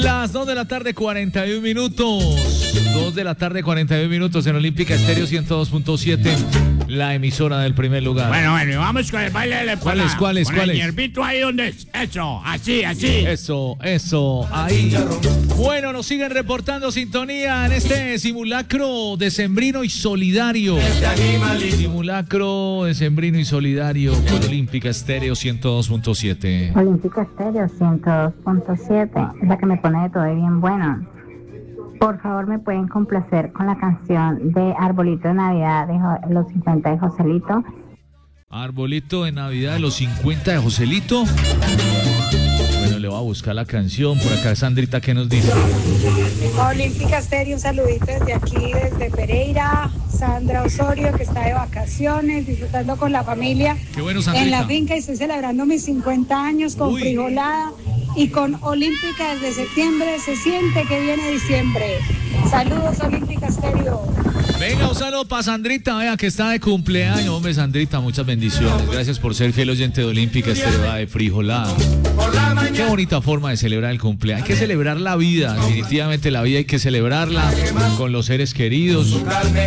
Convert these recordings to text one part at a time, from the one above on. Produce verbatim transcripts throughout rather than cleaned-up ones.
Las dos de la tarde, cuarenta y un minutos. dos de la tarde, cuarenta y un minutos en Olímpica Estéreo ciento dos punto siete, la emisora del primer lugar. Bueno, bueno, vamos con el baile de la ¿Cuál es, cuál es, con cuál el es? hierbito ahí donde es. Eso, así, así. Eso, eso, ahí. Bueno, nos siguen reportando sintonía en este simulacro decembrino y solidario. Simulacro decembrino y solidario con Olímpica Estéreo ciento dos punto siete. Olímpica Estéreo ciento dos punto siete, es la que me pone de todo y bien bueno. Por favor, me pueden complacer con la canción de Arbolito de Navidad de Jo- los cincuenta de Joselito. Arbolito de Navidad de los cincuenta de Joselito. Bueno, le voy a buscar la canción. Por acá Sandrita, ¿qué nos dice? Olímpica Estéreo, un saludito desde aquí, desde Pereira. Sandra Osorio, que está de vacaciones, disfrutando con la familia Qué bueno, Sandrita. en la finca, y estoy celebrando mis cincuenta años con Uy. frijolada y con Olímpica desde septiembre. Se siente que viene diciembre. Saludos, Olímpica Estéreo. Venga, un saludo para Sandrita, vea que está de cumpleaños. Hombre, Sandrita, muchas bendiciones. Gracias por ser fiel oyente de Olímpica Estéreo de frijolada. Qué bonita forma de celebrar el cumpleaños. Hay que celebrar la vida, definitivamente la vida hay que celebrarla con los seres queridos.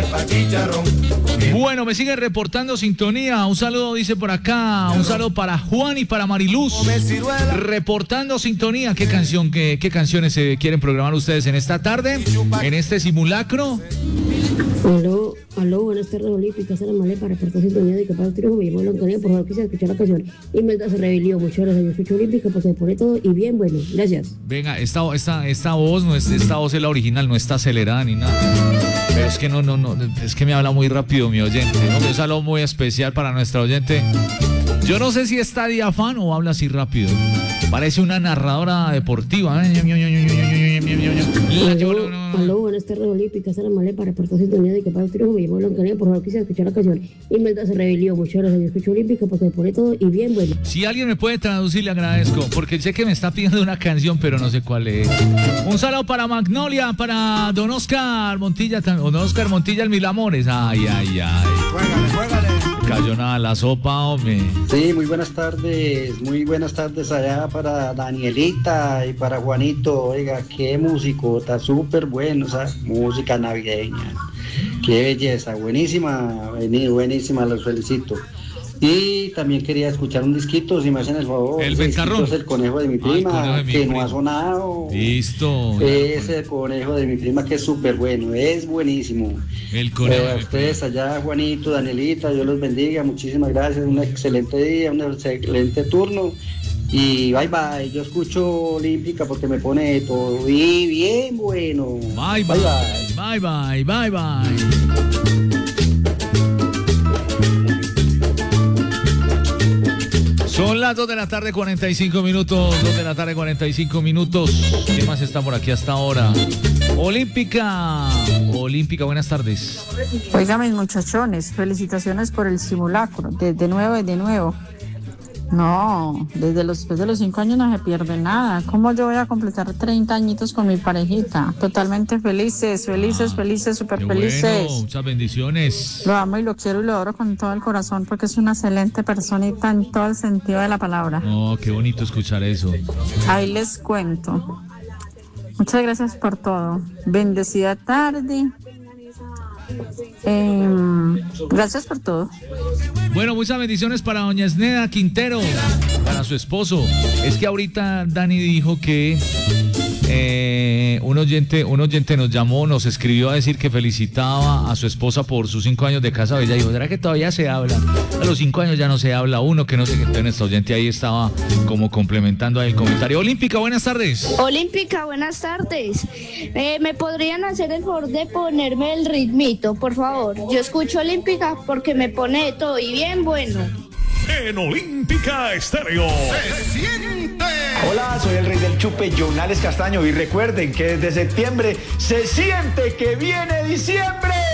Bueno, me siguen reportando sintonía. Un saludo, dice por acá. Un saludo para Juan y para Mariluz. Reportando sintonía. ¿Qué canción, qué, qué canciones se quieren programar ustedes en esta tarde? En este simulacro. Aló, aló, buenas tardes, Olímpica, Sara Malé para reportar sintonía de que para el triunfo me llamó Blancanía, por favor quise escuchar la canción. Imelda se rebelió, muchas gracias, yo escucho Olímpica porque me pone todo y bien bueno, gracias. Venga, esta, esta, esta voz no es, esta voz es la original, no está acelerada ni nada. Pero es que no, no, no, es que me habla muy rápido mi oyente, ¿no? Un saludo muy especial para nuestra oyente. Yo no sé si está diafán o habla así rápido. Parece una narradora deportiva. Aló, aló, buenas tardes, Olímpica, Sara Malé para reportar sintonía de que para el triunfo me llamó Blancanía, por favor quise escuchar la canción. Imelda se rebelió, muchas gracias, yo escucho Olímpica porque me pone todo y bien bueno. Si alguien me puede traducir, le agradezco, porque sé que me está pidiendo una canción, pero no sé cuál es. Un saludo para Magnolia, para Don Oscar Montilla, Don Oscar Montilla, el Mil Amores. Ay, ay, ay. Juégale, juégale. Cayó nada la sopa, hombre. Sí, muy buenas tardes, muy buenas tardes allá para Danielita y para Juanito. Oiga, qué músico, está súper bueno, ¿sabes? Música navideña. Qué belleza, buenísima, vení, buenísima, los felicito. Y también quería escuchar un disquito, si me hacen el favor. El Ese ventarrón. disquito es el conejo de mi prima, Ay, conejo de mi que prima. no ha sonado. Listo. Es el conejo de mi prima, que es súper bueno, es buenísimo. El conejo. Eh, a ustedes allá, Juanito, Danielita, Dios los bendiga, muchísimas gracias, un excelente día, un excelente turno. Y bye bye, yo escucho Olímpica porque me pone todo y bien bueno. Bye, bye. Bye, bye, bye, bye. Son las dos de la tarde, cuarenta y cinco minutos. dos de la tarde, cuarenta y cinco minutos. ¿Qué más está por aquí hasta ahora? Olímpica. Olímpica, buenas tardes. Oiga, mis muchachones, felicitaciones por el simulacro. De, de nuevo y de nuevo. No, desde los, después de los cinco años no se pierde nada. ¿Cómo yo voy a completar treinta añitos con mi parejita? Totalmente felices, felices, felices, súper Qué felices. bueno, muchas bendiciones. Lo amo y lo quiero y lo adoro con todo el corazón porque es una excelente personita en todo el sentido de la palabra. Oh, qué bonito escuchar eso. Ahí les cuento. Muchas gracias por todo. Bendecida tarde. Eh, gracias por todo. Bueno, muchas bendiciones para doña Esneda Quintero, para su esposo. Es que ahorita Dani dijo que eh, un oyente, un oyente nos llamó, nos escribió a decir que felicitaba a su esposa por sus cinco años de casado. Ella dijo, ¿será que todavía se habla? A los cinco años ya no se habla uno, que no sé qué. Entonces nuestro oyente ahí estaba como complementando ahí el comentario. Olímpica, buenas tardes. Olímpica, buenas tardes. Eh, ¿Me podrían hacer el favor de ponerme el ritmito, por favor? Yo escucho Olímpica porque me pone de todo y bien bueno. En Olímpica Estéreo. ¡Se siente! Hola, soy el rey del chupe, Jonales Castaño, y recuerden que desde septiembre se siente que viene diciembre.